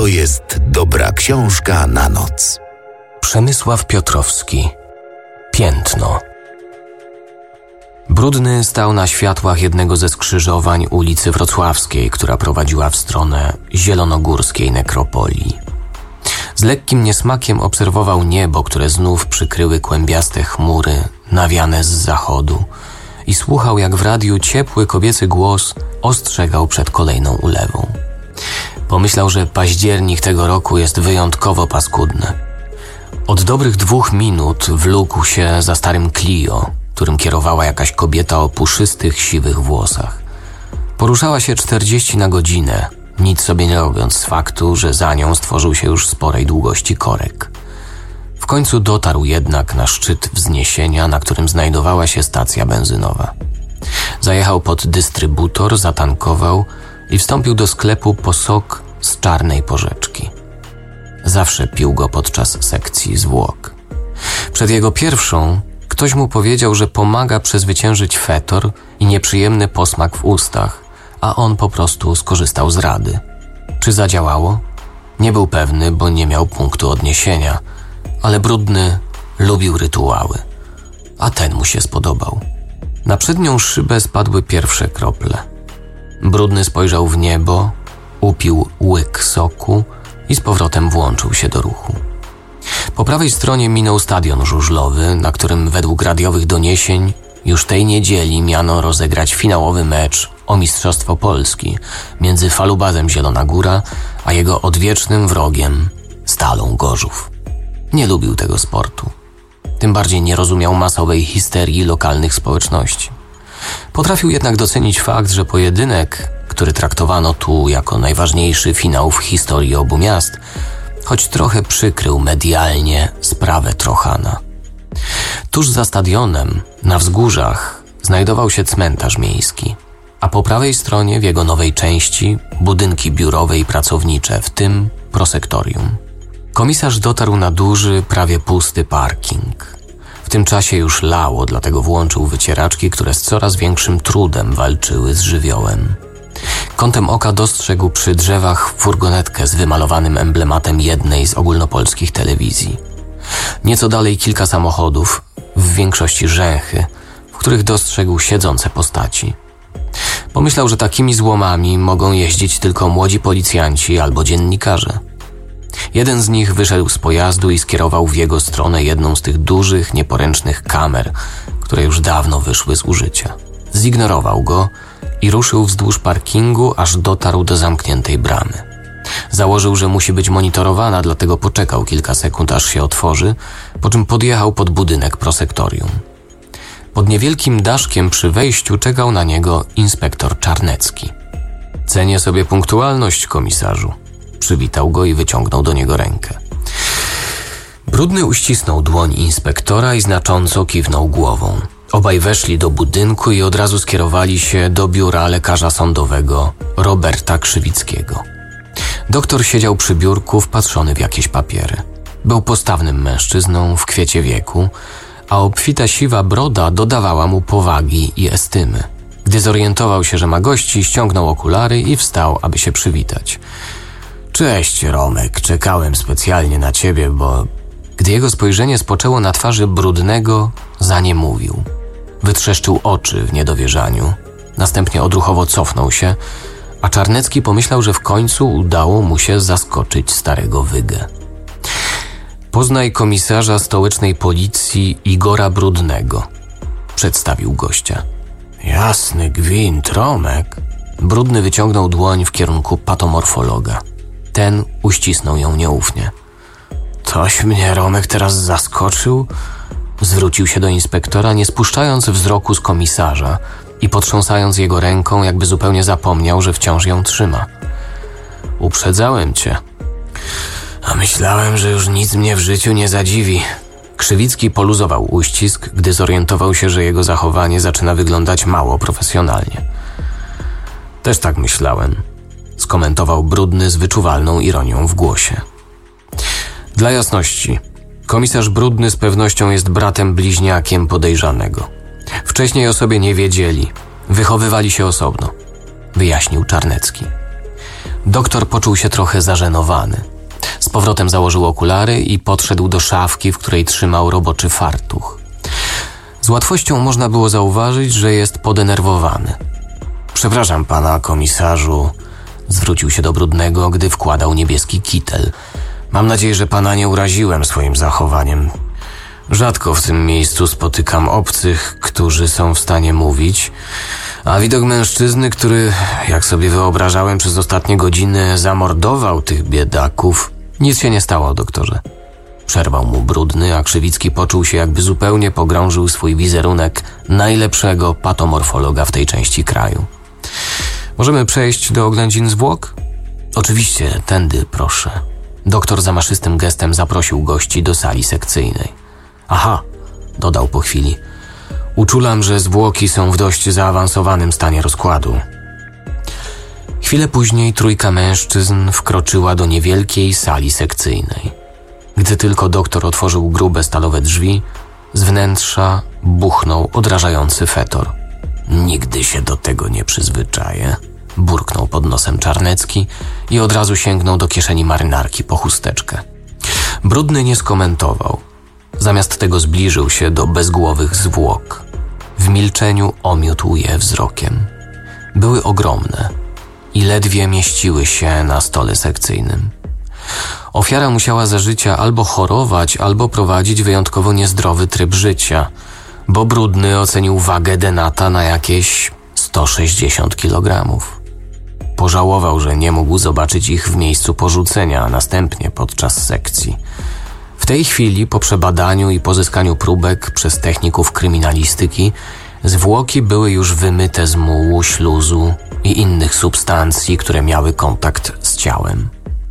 to jest dobra książka na noc. Przemysław Piotrowski. Piętno. Brudny stał na światłach jednego ze skrzyżowań ulicy Wrocławskiej, która prowadziła w stronę zielonogórskiej nekropolii. Z lekkim niesmakiem obserwował niebo, które znów przykryły kłębiaste chmury nawiane z zachodu i słuchał, jak w radiu ciepły kobiecy głos ostrzegał przed kolejną ulewą. Pomyślał, że październik tego roku jest wyjątkowo paskudny. Od dobrych 2 minut wlókł się za starym Clio, którym kierowała jakaś kobieta o puszystych, siwych włosach. Poruszała się 40 na godzinę, nic sobie nie robiąc z faktu, że za nią stworzył się już sporej długości korek. W końcu dotarł jednak na szczyt wzniesienia, na którym znajdowała się stacja benzynowa. Zajechał pod dystrybutor, zatankował i wstąpił do sklepu po sok z Czarnej Porzeczki. Zawsze pił go podczas sekcji zwłok. Przed jego pierwszą ktoś mu powiedział, że pomaga przezwyciężyć fetor i nieprzyjemny posmak w ustach, a on po prostu skorzystał z rady. Czy zadziałało? Nie był pewny, bo nie miał punktu odniesienia, ale Brudny lubił rytuały, a ten mu się spodobał. Na przednią szybę spadły pierwsze krople. Brudny spojrzał w niebo, upił łyk soku i z powrotem włączył się do ruchu. Po prawej stronie minął stadion żużlowy, na którym według radiowych doniesień już tej niedzieli miano rozegrać finałowy mecz o Mistrzostwo Polski między Falubazem Zielona Góra a jego odwiecznym wrogiem Stalą Gorzów. Nie lubił tego sportu. Tym bardziej nie rozumiał masowej histerii lokalnych społeczności. Potrafił jednak docenić fakt, że pojedynek, który traktowano tu jako najważniejszy finał w historii obu miast, choć trochę przykrył medialnie sprawę Trochana. Tuż za stadionem, na wzgórzach, znajdował się cmentarz miejski, a po prawej stronie w jego nowej części budynki biurowe i pracownicze, w tym prosektorium. Komisarz dotarł na duży, prawie pusty parking. W tym czasie już lało, dlatego włączył wycieraczki, które z coraz większym trudem walczyły z żywiołem. Kątem oka dostrzegł przy drzewach furgonetkę z wymalowanym emblematem jednej z ogólnopolskich telewizji. Nieco dalej kilka samochodów, w większości rzęchy, w których dostrzegł siedzące postaci. Pomyślał, że takimi złomami mogą jeździć tylko młodzi policjanci albo dziennikarze. Jeden z nich wyszedł z pojazdu i skierował w jego stronę jedną z tych dużych, nieporęcznych kamer, które już dawno wyszły z użycia. Zignorował go i ruszył wzdłuż parkingu, aż dotarł do zamkniętej bramy. Założył, że musi być monitorowana, dlatego poczekał kilka sekund, aż się otworzy, po czym podjechał pod budynek prosektorium. Pod niewielkim daszkiem przy wejściu czekał na niego inspektor Czarnecki. Cenię sobie punktualność, komisarzu. Przywitał go i wyciągnął do niego rękę. Brudny uścisnął dłoń inspektora i znacząco kiwnął głową. Obaj weszli do budynku i od razu skierowali się do biura lekarza sądowego Roberta Krzywickiego. Doktor siedział przy biurku wpatrzony w jakieś papiery. Był postawnym mężczyzną w kwiecie wieku, a obfita siwa broda dodawała mu powagi i estymy. Gdy zorientował się, że ma gości, ściągnął okulary i wstał, aby się przywitać. Cześć, Romek, czekałem specjalnie na ciebie, bo... Gdy jego spojrzenie spoczęło na twarzy Brudnego, zaniemówił. Wytrzeszczył oczy w niedowierzaniu. Następnie odruchowo cofnął się, a Czarnecki pomyślał, że w końcu udało mu się zaskoczyć starego wygę. Poznaj komisarza stołecznej policji Igora Brudnego, przedstawił gościa. Jasny gwint, Romek. Brudny wyciągnął dłoń w kierunku patomorfologa. Ten uścisnął ją nieufnie. Toś mnie, Romek, teraz zaskoczył? Zwrócił się do inspektora, nie spuszczając wzroku z komisarza i potrząsając jego ręką, jakby zupełnie zapomniał, że wciąż ją trzyma. Uprzedzałem cię. A myślałem, że już nic mnie w życiu nie zadziwi. Krzywicki poluzował uścisk, gdy zorientował się, że jego zachowanie zaczyna wyglądać mało profesjonalnie. Też tak myślałem, skomentował Brudny z wyczuwalną ironią w głosie. Dla jasności, komisarz Brudny z pewnością jest bratem bliźniakiem podejrzanego. Wcześniej o sobie nie wiedzieli, wychowywali się osobno, wyjaśnił Czarnecki. Doktor poczuł się trochę zażenowany. Z powrotem założył okulary i podszedł do szafki, w której trzymał roboczy fartuch. Z łatwością można było zauważyć, że jest podenerwowany. Przepraszam pana, komisarzu, zwrócił się do Brudnego, gdy wkładał niebieski kitel. Mam nadzieję, że pana nie uraziłem swoim zachowaniem. Rzadko w tym miejscu spotykam obcych, którzy są w stanie mówić, a widok mężczyzny, który, jak sobie wyobrażałem, przez ostatnie godziny zamordował tych biedaków. Nic się nie stało, doktorze. Przerwał mu Brudny, a Krzywicki poczuł się, jakby zupełnie pogrążył swój wizerunek najlepszego patomorfologa w tej części kraju. Możemy przejść do oględzin zwłok? Oczywiście, tędy proszę. Doktor zamaszystym gestem zaprosił gości do sali sekcyjnej. Aha, dodał po chwili. Uczulam, że zwłoki są w dość zaawansowanym stanie rozkładu. Chwilę później trójka mężczyzn wkroczyła do niewielkiej sali sekcyjnej. Gdy tylko doktor otworzył grube stalowe drzwi, z wnętrza buchnął odrażający fetor. Nigdy się do tego nie przyzwyczaję, burknął pod nosem Czarnecki i od razu sięgnął do kieszeni marynarki po chusteczkę. Brudny nie skomentował. Zamiast tego zbliżył się do bezgłowych zwłok. W milczeniu omiótł je wzrokiem. Były ogromne i ledwie mieściły się na stole sekcyjnym. Ofiara musiała za życia albo chorować, albo prowadzić wyjątkowo niezdrowy tryb życia, bo Brudny ocenił wagę denata na jakieś 160 kg. Pożałował, że nie mógł zobaczyć ich w miejscu porzucenia, a następnie podczas sekcji. W tej chwili, po przebadaniu i pozyskaniu próbek przez techników kryminalistyki, zwłoki były już wymyte z mułu, śluzu i innych substancji, które miały kontakt z ciałem.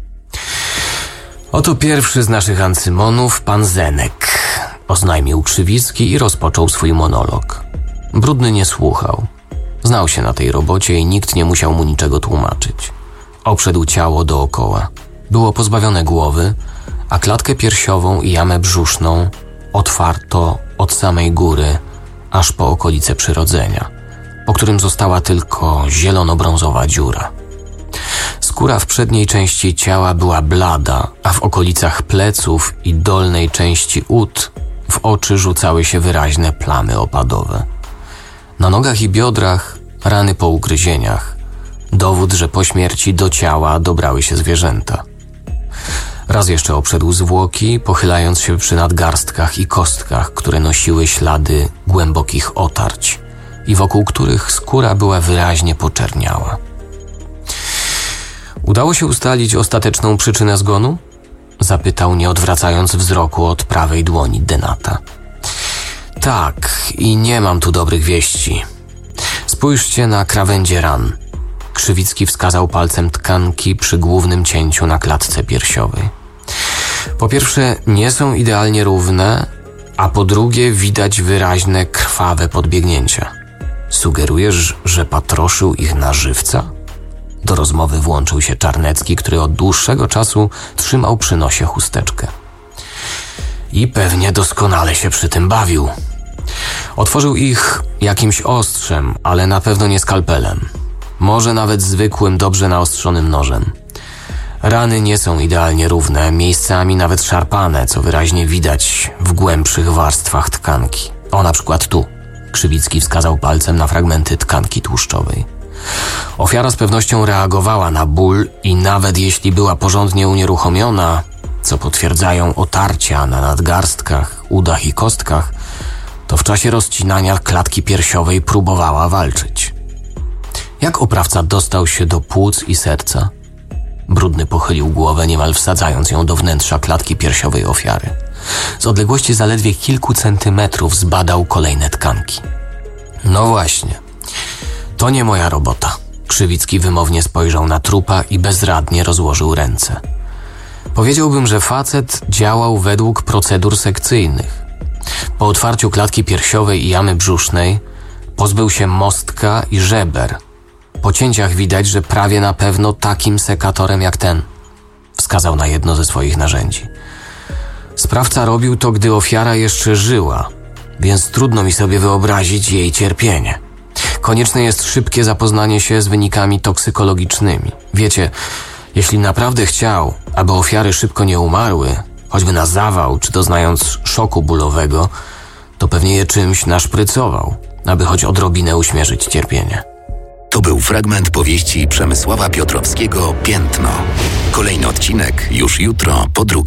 Oto pierwszy z naszych ancymonów, pan Zenek, oznajmił Krzywicki i rozpoczął swój monolog. Brudny nie słuchał. Znał się na tej robocie i nikt nie musiał mu niczego tłumaczyć. Obszedł ciało dookoła. Było pozbawione głowy, a klatkę piersiową i jamę brzuszną otwarto od samej góry aż po okolice przyrodzenia, po którym została tylko zielono-brązowa dziura. Skóra w przedniej części ciała była blada, a w okolicach pleców i dolnej części ud w oczy rzucały się wyraźne plamy opadowe. Na nogach i biodrach rany po ugryzieniach, dowód, że po śmierci do ciała dobrały się zwierzęta. Raz jeszcze obszedł zwłoki, pochylając się przy nadgarstkach i kostkach, które nosiły ślady głębokich otarć i wokół których skóra była wyraźnie poczerniała. Udało się ustalić ostateczną przyczynę zgonu? Zapytał, nie odwracając wzroku od prawej dłoni denata. Tak, i nie mam tu dobrych wieści. Spójrzcie na krawędzie ran. Krzywicki wskazał palcem tkanki przy głównym cięciu na klatce piersiowej. Po pierwsze, nie są idealnie równe, a po drugie widać wyraźne krwawe podbiegnięcia. Sugerujesz, że patroszył ich na żywca? Do rozmowy włączył się Czarnecki, który od dłuższego czasu trzymał przy nosie chusteczkę. I pewnie doskonale się przy tym bawił. Otworzył ich jakimś ostrzem, ale na pewno nie skalpelem. Może nawet zwykłym, dobrze naostrzonym nożem. Rany nie są idealnie równe, miejscami nawet szarpane, co wyraźnie widać w głębszych warstwach tkanki. O, na przykład tu. Krzywicki wskazał palcem na fragmenty tkanki tłuszczowej. Ofiara z pewnością reagowała na ból i nawet jeśli była porządnie unieruchomiona, co potwierdzają otarcia na nadgarstkach, udach i kostkach, to w czasie rozcinania klatki piersiowej próbowała walczyć. Jak oprawca dostał się do płuc i serca? Brudny pochylił głowę, niemal wsadzając ją do wnętrza klatki piersiowej ofiary. Z odległości zaledwie kilku centymetrów zbadał kolejne tkanki. No właśnie, to nie moja robota. Krzywicki wymownie spojrzał na trupa i bezradnie rozłożył ręce. Powiedziałbym, że facet działał według procedur sekcyjnych. Po otwarciu klatki piersiowej i jamy brzusznej pozbył się mostka i żeber. Po cięciach widać, że prawie na pewno takim sekatorem jak ten. Wskazał na jedno ze swoich narzędzi. Sprawca robił to, gdy ofiara jeszcze żyła, więc trudno mi sobie wyobrazić jej cierpienie. Konieczne jest szybkie zapoznanie się z wynikami toksykologicznymi. Wiecie, Jeśli naprawdę chciał, aby ofiary szybko nie umarły, choćby na zawał, czy doznając szoku bólowego, to pewnie je czymś naszprycował, aby choć odrobinę uśmierzyć cierpienie. To był fragment powieści Przemysława Piotrowskiego „Piętno”. Kolejny odcinek już jutro po 2.